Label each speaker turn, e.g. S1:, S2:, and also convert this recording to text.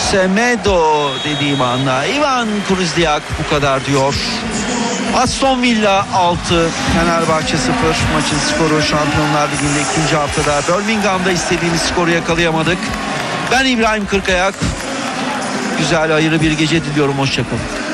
S1: Semedo dediğim anda Ivan Kruzdiak bu kadar diyor. Aston Villa 6, Fenerbahçe 0. Maçın skoru Şampiyonlar Ligi'nde ikinci haftada Birmingham'da istediğimiz skoru yakalayamadık. Ben İbrahim Kırkayak. Güzel, hayırlı bir gece diliyorum. Hoşçakalın.